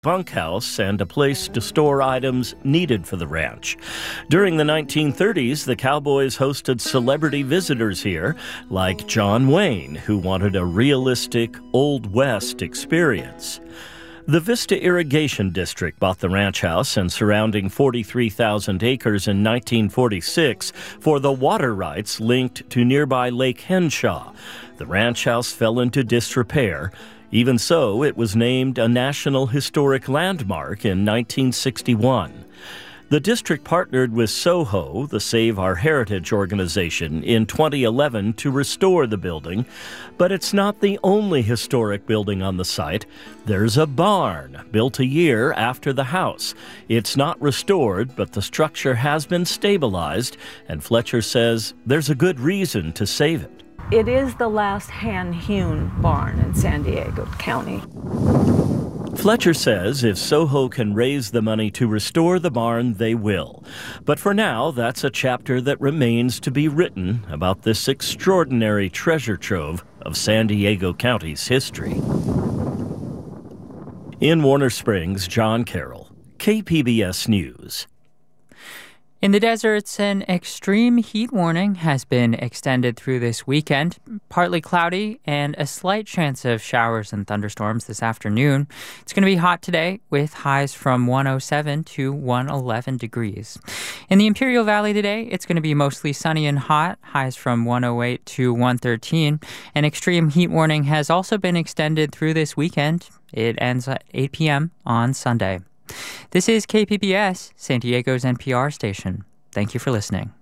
bunkhouse and a place to store items needed for the ranch. During the 1930s, the Cowboys hosted celebrity visitors here, like John Wayne, who wanted a realistic Old West experience. The Vista Irrigation District bought the ranch house and surrounding 43,000 acres in 1946 for the water rights linked to nearby Lake Henshaw. The ranch house fell into disrepair. Even so, it was named a National Historic Landmark in 1961. The district partnered with SOHO, the Save Our Heritage organization, in 2011 to restore the building. But it's not the only historic building on the site. There's a barn built a year after the house. It's not restored, but the structure has been stabilized, and Fletcher says there's a good reason to save it. It is the last hand-hewn barn in San Diego County. Fletcher says if SOHO can raise the money to restore the barn, they will. But for now, that's a chapter that remains to be written about this extraordinary treasure trove of San Diego County's history. In Warner Springs, John Carroll, KPBS News. In the deserts, an extreme heat warning has been extended through this weekend. Partly cloudy and a slight chance of showers and thunderstorms this afternoon. It's going to be hot today with highs from 107 to 111 degrees. In the Imperial Valley today, it's going to be mostly sunny and hot, highs from 108 to 113. An extreme heat warning has also been extended through this weekend. It ends at 8 p.m. on Sunday. This is KPBS, San Diego's NPR station. Thank you for listening.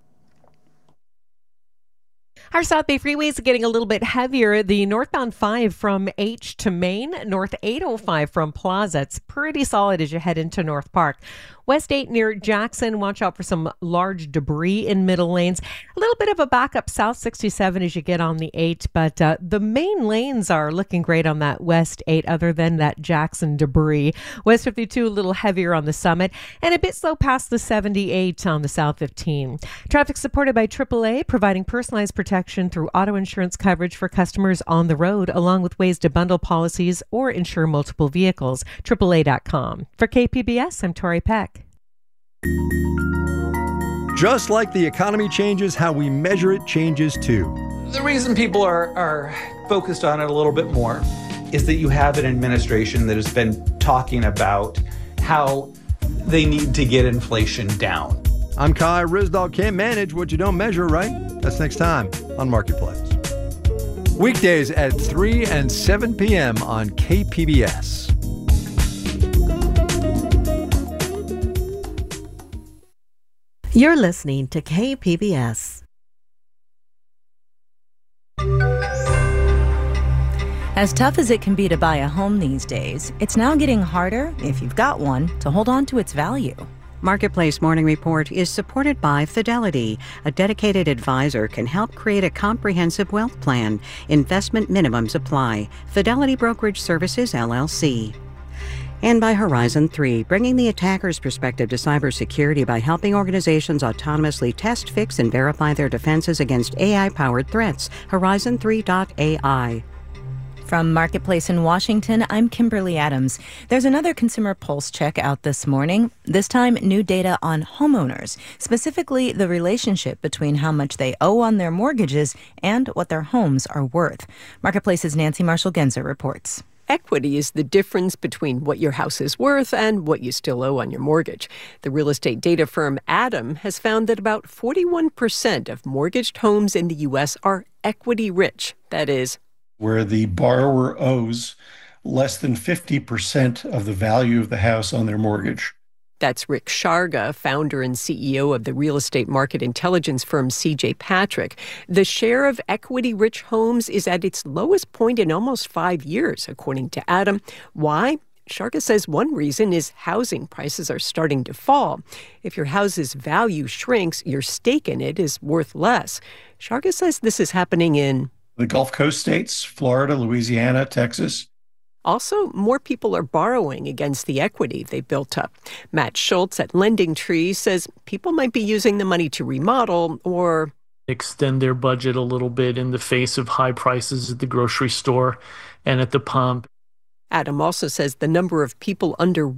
Our South Bay freeways are getting a little bit heavier. The northbound 5 from H to Main, north 805 from Plaza. It's pretty solid as you head into North Park. West 8 near Jackson, watch out for some large debris in middle lanes. A little bit of a backup south 67 as you get on the 8, but the main lanes are looking great on that West 8 other than that Jackson debris. West 52 a little heavier on the Summit and a bit slow past the 78 on the South 15. Traffic supported by AAA, providing personalized protection through auto insurance coverage for customers on the road, along with ways to bundle policies or insure multiple vehicles. AAA.com. For KPBS, I'm Tori Peck. Just like the economy changes, how we measure it changes too. The reason people are focused on it a little bit more is that you have an administration that has been talking about how they need to get inflation down. I'm Kai Ryssdal. Can't manage what you don't measure, right? That's next time on Marketplace. Weekdays at 3 and 7 p.m. on KPBS. You're listening to KPBS. As tough as it can be to buy a home these days, it's now getting harder, if you've got one, to hold on to its value. Marketplace Morning Report is supported by Fidelity. A dedicated advisor can help create a comprehensive wealth plan. Investment minimums apply. Fidelity Brokerage Services, LLC. And by Horizon 3, bringing the attacker's perspective to cybersecurity by helping organizations autonomously test, fix, and verify their defenses against AI-powered threats. Horizon3.ai. From Marketplace in Washington, I'm Kimberly Adams. There's another Consumer Pulse check out this morning. This time, new data on homeowners, specifically the relationship between how much they owe on their mortgages and what their homes are worth. Marketplace's Nancy Marshall-Genzer reports. Equity is the difference between what your house is worth and what you still owe on your mortgage. The real estate data firm Adam has found that about 41% of mortgaged homes in the U.S. are equity rich. That is, where the borrower owes less than 50% of the value of the house on their mortgage. That's Rick Sharga, founder and CEO of the real estate market intelligence firm C.J. Patrick. The share of equity-rich homes is at its lowest point in almost 5 years, according to Adam. Why? Sharga says one reason is housing prices are starting to fall. If your house's value shrinks, your stake in it is worth less. Sharga says this is happening in the Gulf Coast states, Florida, Louisiana, Texas. Also, more people are borrowing against the equity they built up. Matt Schultz at Lending Tree says people might be using the money to remodel or extend their budget a little bit in the face of high prices at the grocery store and at the pump. Adam also says the number of people under